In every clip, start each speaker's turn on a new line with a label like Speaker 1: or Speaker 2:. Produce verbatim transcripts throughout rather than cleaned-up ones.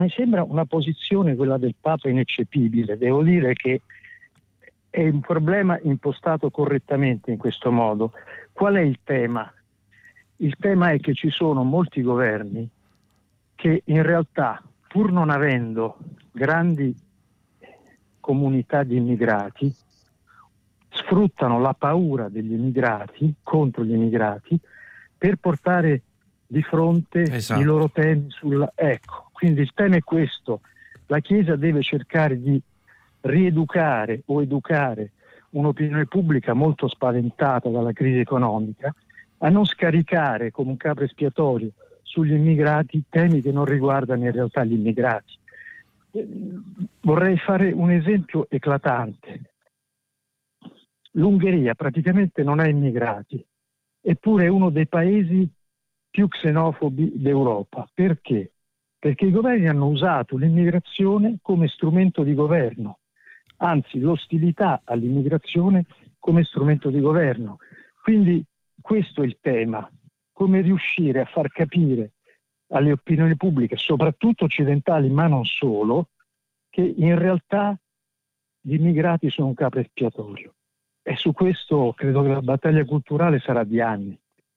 Speaker 1: Mi sembra una posizione, quella del Papa, ineccepibile. Devo dire che è un problema impostato correttamente in questo modo. Qual è il tema? Il tema è che ci sono molti governi che in realtà, pur non avendo grandi comunità di immigrati, sfruttano la paura degli immigrati contro gli immigrati per portare di fronte esatto. i loro temi sulla... Ecco, quindi il tema è questo. La Chiesa deve cercare di rieducare o educare un'opinione pubblica molto spaventata dalla crisi economica a non scaricare come un capro espiatorio sugli immigrati temi che non riguardano in realtà gli immigrati. Vorrei fare un esempio eclatante. L'Ungheria praticamente non ha immigrati, eppure è uno dei paesi più xenofobi d'Europa. Perché? Perché i governi hanno usato l'immigrazione come strumento di governo, anzi l'ostilità all'immigrazione come strumento di governo. Quindi questo è il tema, come riuscire a far capire alle opinioni pubbliche, soprattutto occidentali, ma non solo, che in realtà gli immigrati sono un capro espiatorio. E su questo credo che la battaglia culturale sarà di anni.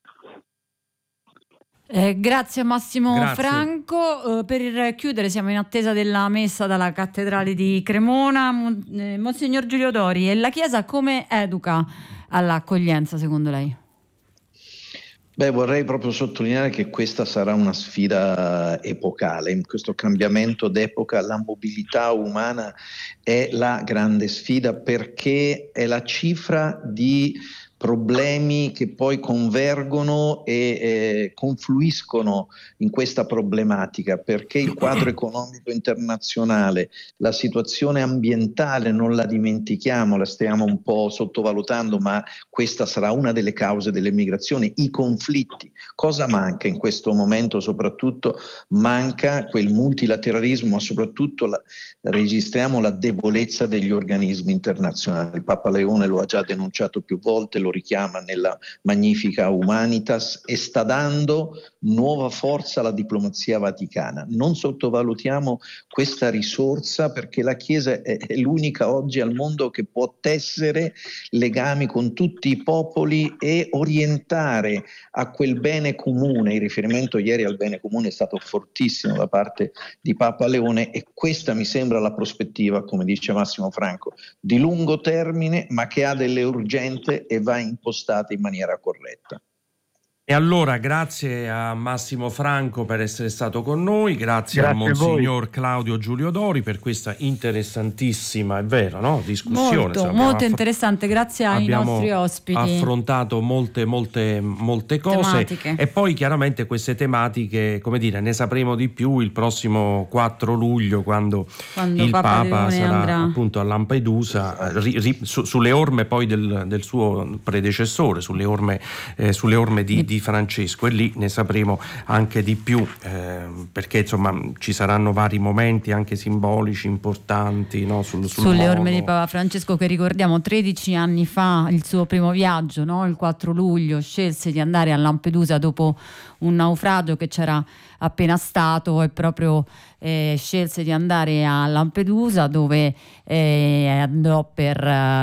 Speaker 2: Eh, grazie a Massimo
Speaker 3: Grazie.
Speaker 2: Franco. Eh, per chiudere, siamo in attesa della messa dalla cattedrale di Cremona. Mon- eh, Monsignor Giulio Dori, e la Chiesa come educa all'accoglienza secondo lei?
Speaker 4: Beh, vorrei proprio sottolineare che questa sarà una sfida epocale. In questo cambiamento d'epoca la mobilità umana è la grande sfida, perché è la cifra di problemi che poi convergono e eh, confluiscono in questa problematica, perché il quadro economico internazionale, la situazione ambientale non la dimentichiamo, la stiamo un po' sottovalutando, ma questa sarà una delle cause dell'emigrazione, i conflitti. Cosa manca in questo momento? Soprattutto manca quel multilateralismo, ma soprattutto la, registriamo la debolezza degli organismi internazionali. Il Papa Leone lo ha già denunciato più volte, lo richiama nella Magnifica Humanitas e sta dando nuova forza alla diplomazia vaticana. Non sottovalutiamo questa risorsa, perché la Chiesa è, è l'unica oggi al mondo che può tessere legami con tutti i popoli e orientare a quel bene comune. Il riferimento ieri al bene comune è stato fortissimo da parte di Papa Leone, e questa mi sembra la prospettiva, come dice Massimo Franco, di lungo termine, ma che ha delle urgenze e va impostata in maniera corretta.
Speaker 3: E allora grazie a Massimo Franco per essere stato con noi, grazie,
Speaker 1: grazie
Speaker 3: a Monsignor Claudio Giulio Dori per questa interessantissima, è vero, no? discussione.
Speaker 2: Molto,
Speaker 3: Insomma,
Speaker 2: molto
Speaker 3: affr-
Speaker 2: interessante, grazie ai nostri ospiti.
Speaker 3: Abbiamo affrontato molte, molte, molte cose.
Speaker 2: Tematiche.
Speaker 3: E poi chiaramente queste tematiche, come dire, ne sapremo di più il prossimo quattro luglio, quando,
Speaker 2: quando
Speaker 3: il
Speaker 2: Papa,
Speaker 3: Papa sarà
Speaker 2: andrà
Speaker 3: appunto a Lampedusa, ri, ri, su, sulle orme poi del, del suo predecessore, sulle orme, eh, sulle orme di, di di Francesco, e lì ne sapremo anche di più, eh, perché insomma ci saranno vari momenti anche simbolici importanti, no? sul, sul
Speaker 2: sulle
Speaker 3: mono.
Speaker 2: orme di Papa Francesco, che ricordiamo tredici anni fa, il suo primo viaggio, no? Il quattro luglio scelse di andare a Lampedusa dopo un naufragio che c'era appena stato, e proprio eh, scelse di andare a Lampedusa, dove eh, andò per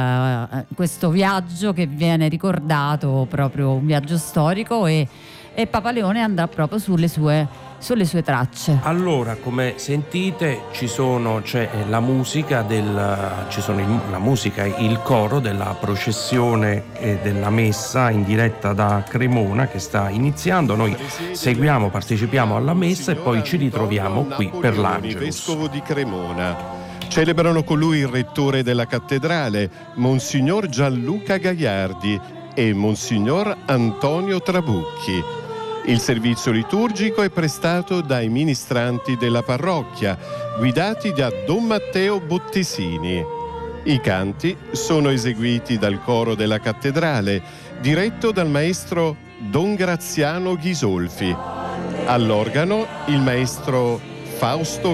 Speaker 2: eh, questo viaggio che viene ricordato, proprio un viaggio storico, e, e Papa Leone andrà proprio sulle sue, sulle sue tracce.
Speaker 3: Allora, come sentite, ci sono c'è la musica del ci sono il, la musica il coro della processione e della messa in diretta da Cremona, che sta iniziando. Noi seguiamo, partecipiamo alla messa e poi ci ritroviamo qui per l'Angelus.
Speaker 5: Vescovo di Cremona. Celebrano con lui il rettore della cattedrale, Monsignor Gianluca Gaiardi, e Monsignor Antonio Trabucchi. Il servizio liturgico è prestato dai ministranti della parrocchia, guidati da Don Matteo Bottesini. I canti sono eseguiti dal coro della cattedrale, diretto dal maestro Don Graziano Ghisolfi. All'organo il maestro Fausto